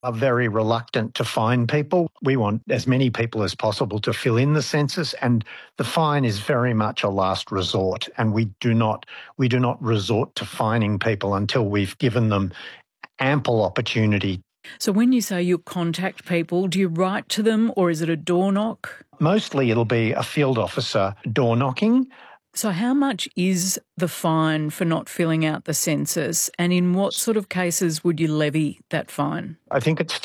are very reluctant to fine people. We want as many people as possible to fill in the census, and the fine is very much a last resort, and we do not resort to fining people until we've given them ample opportunity. So when you say you contact people, do you write to them or is it a door knock? Mostly it'll be a field officer door knocking. So how much is the fine for not filling out the census, and in what sort of cases would you levy that fine? I think it's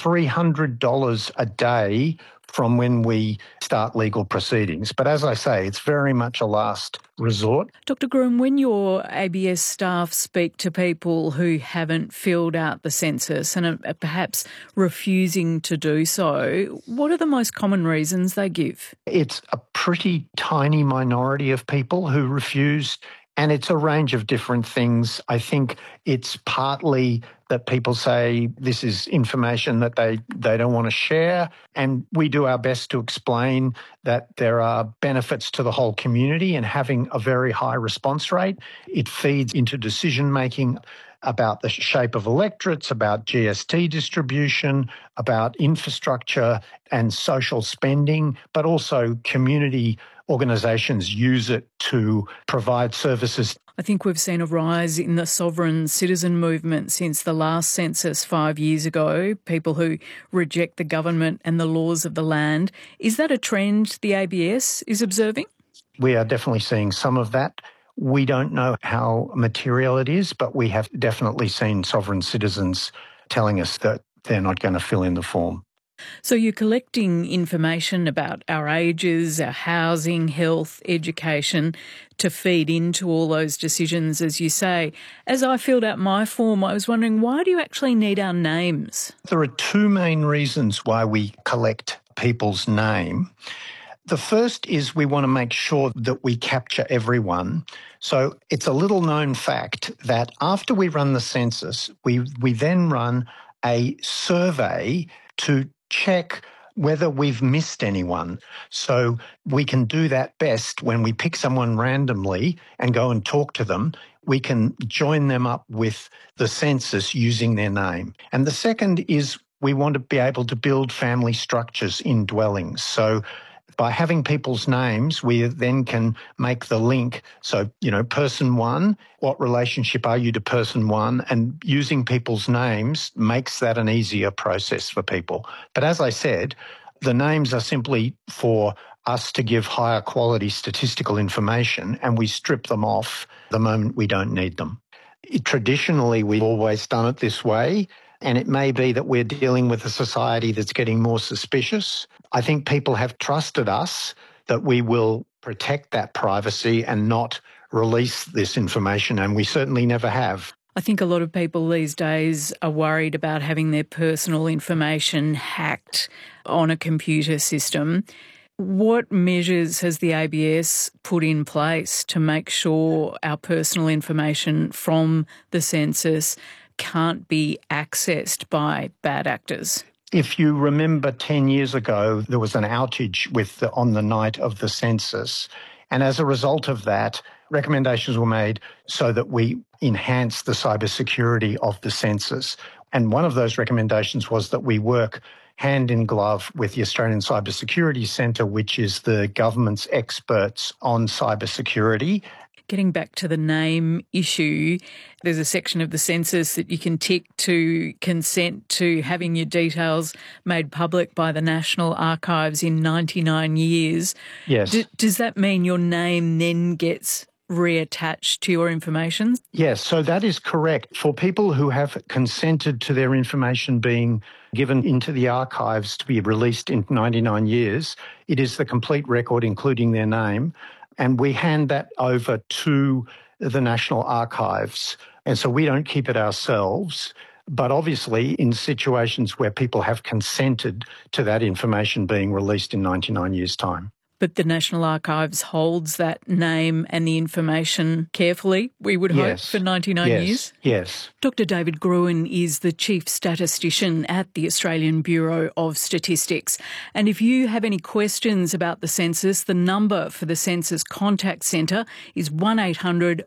$300 a day from when we start legal proceedings. But as I say, it's very much a last resort. Dr. Gruen, when your ABS staff speak to people who haven't filled out the census and are perhaps refusing to do so, what are the most common reasons they give? It's a pretty tiny minority of people who refuse, and it's a range of different things. I think it's partly that people say this is information that they don't want to share, and we do our best to explain that there are benefits to the whole community and having a very high response rate. It feeds into decision-making about the shape of electorates, about GST distribution, about infrastructure and social spending, but also community organisations use it to provide services. I think we've seen a rise in the sovereign citizen movement since the last census 5 years ago, people who reject the government and the laws of the land. Is that a trend the ABS is observing? We are definitely seeing some of that. We don't know how material it is, but we have definitely seen sovereign citizens telling us that they're not going to fill in the form. So you're collecting information about our ages, our housing, health, education to feed into all those decisions, as you say. As I filled out my form, I was wondering, why do you actually need our names? There are two main reasons why we collect people's name. The first is we want to make sure that we capture everyone. So it's a little known fact that after we run the census, we then run a survey to check whether we've missed anyone. So we can do that best when we pick someone randomly and go and talk to them. We can join them up with the census using their name. And the second is we want to be able to build family structures in dwellings. So by having people's names, we then can make the link. So, person one, what relationship are you to person one? And using people's names makes that an easier process for people. But as I said, the names are simply for us to give higher quality statistical information, and we strip them off the moment we don't need them. Traditionally, we've always done it this way. And it may be that we're dealing with a society that's getting more suspicious. I think people have trusted us that we will protect that privacy and not release this information, and we certainly never have. I think a lot of people these days are worried about having their personal information hacked on a computer system. What measures has the ABS put in place to make sure our personal information from the census can't be accessed by bad actors? If you remember 10 years ago, there was an outage on the night of the census. And as a result of that, recommendations were made so that we enhance the cybersecurity of the census. And one of those recommendations was that we work hand in glove with the Australian Cybersecurity Centre, which is the government's experts on cybersecurity. Getting back to the name issue, there's a section of the census that you can tick to consent to having your details made public by the National Archives in 99 years. Yes. Does that mean your name then gets reattached to your information? Yes, so that is correct. For people who have consented to their information being given into the archives to be released in 99 years, it is the complete record, including their name. And we hand that over to the National Archives. And so we don't keep it ourselves. But obviously, in situations where people have consented to that information being released in 99 years' time. But the National Archives holds that name and the information carefully, we would hope, for 99 years? Yes. Dr. David Gruen is the Chief Statistician at the Australian Bureau of Statistics. And if you have any questions about the census, the number for the Census Contact Centre is 1800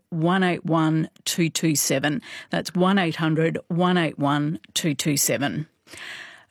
181 227. That's 1800 181 227.